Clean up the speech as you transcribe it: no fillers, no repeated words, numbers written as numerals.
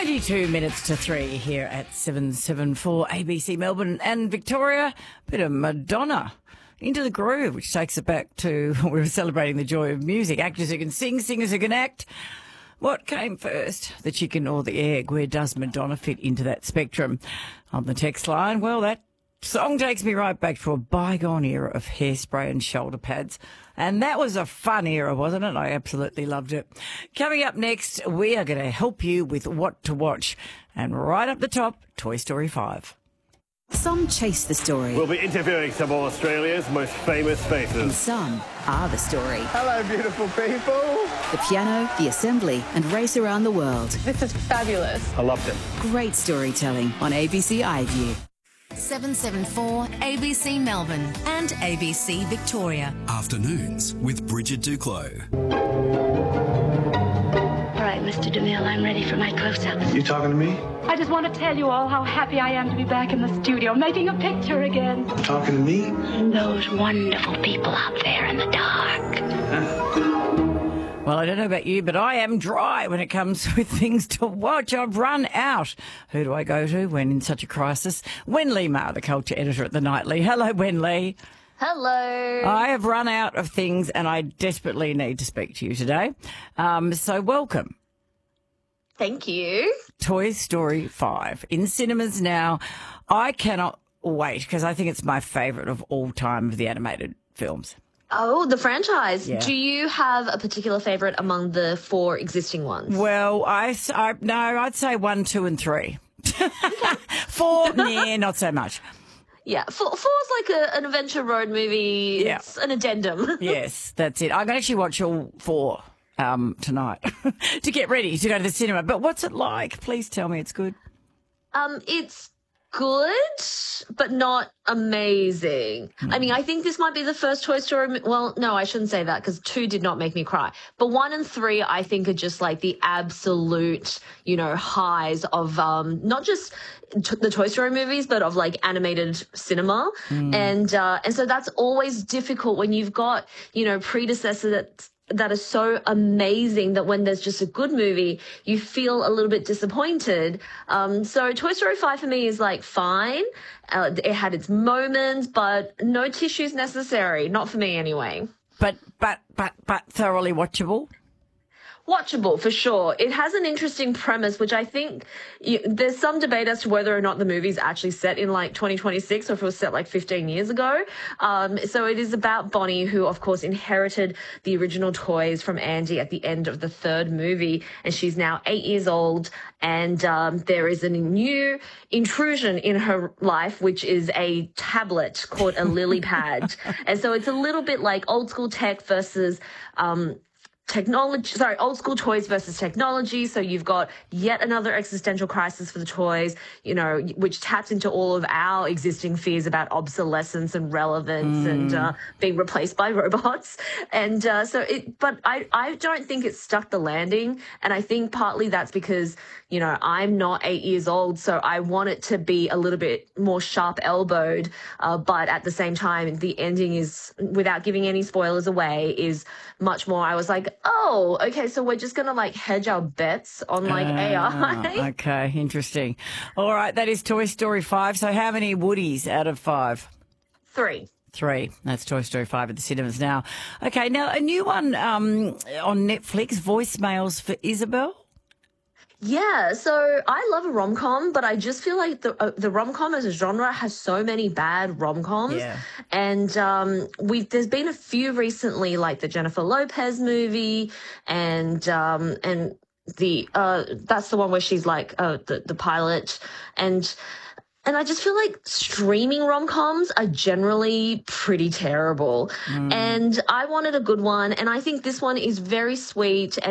22 minutes to 3 here at 774 ABC Melbourne and Victoria. Bit of Madonna. Into the Groove, which takes it back to we were celebrating the joy of music. Actors who can sing, singers who can act. What came first, the chicken or the egg? Where does Madonna fit into that spectrum? On the text line, well, that song takes me right back to a bygone era of hairspray and shoulder pads. And that was a fun era, wasn't it? I absolutely loved it. Coming up next, we are going to help you with what to watch. And right up the top, Toy Story 5. Some chase the story. We'll be interviewing some of Australia's most famous And faces. some are the story. Hello, beautiful people. The piano, the assembly, and race around the world. This is fabulous. I loved it. Great storytelling on ABC iView. 774 ABC Melbourne and ABC Victoria. Afternoons with Bridget Duclos. All right, Mr. DeMille, I'm ready for my close-up. You talking to me? I just want to tell you all how happy I am to be back in the studio making a picture again. Talking to me? And those wonderful people out there in the dark. Well, I don't know about you, but I am dry when it comes with things to watch. I've run out. Who do I go to when in such a crisis? Wen Lee Ma, the culture editor at The Nightly. Hello, Wen Lee. Hello. I have run out of things and I desperately need to speak to you today. So welcome. Thank you. Toy Story 5 in cinemas now. I cannot wait because I think it's my favourite of all time of the animated films. Oh, the franchise. Yeah. Do you have a particular favourite among the 4 existing ones? Well, no, I'd say 1, 2 and 3. 4, nah, not so much. Yeah, 4's like an adventure road movie. Yeah. It's an addendum. Yes, that's it. I'm going to actually watch all 4 tonight to get ready to go to the cinema. But what's it like? Please tell me it's good. It's good, but not amazing. I mean, I think this might be the first Toy Story. Well, no, I shouldn't say that because 2 did not make me cry. But 1 and 3, I think, are just like the absolute, highs of not just the Toy Story movies, but of like animated cinema. And so that's always difficult when you've got, predecessors that are so amazing that when there's just a good movie, you feel a little bit disappointed. So Toy Story 5 for me is like fine. It had its moments, but no tissues necessary. Not for me anyway. But thoroughly watchable. Watchable, for sure. It has an interesting premise, which I think there's some debate as to whether or not the movie's actually set in like 2026 or if it was set like 15 years ago. So it is about Bonnie, who of course inherited the original toys from Andy at the end of the 3rd movie. And she's now 8 years old. And there is a new intrusion in her life, which is a tablet called a lily pad. And so it's a little bit like old school tech versus old school toys versus technology. So you've got yet another existential crisis for the toys, which taps into all of our existing fears about obsolescence and relevance and being replaced by robots. And but I don't think it stuck the landing. And I think partly that's because, I'm not 8 years old, so I want it to be a little bit more sharp-elbowed. But at the same time, the ending is, without giving any spoilers away, is much more, I was like, oh, okay, so we're just going to like hedge our bets on like AI. Okay, interesting. All right, that is Toy Story 5. So how many Woodies out of 5? 3. 3. That's Toy Story 5 at the cinemas now. Okay, now a new one on Netflix, Voicemails for Isabel. Yeah, so I love a rom-com, but I just feel like the rom-com as a genre has so many bad rom-coms. Yeah. And there's been a few recently, like the Jennifer Lopez movie, and the that's the one where she's like the pilot, and I just feel like streaming rom-coms are generally pretty terrible. And I wanted a good one, and I think this one is very sweet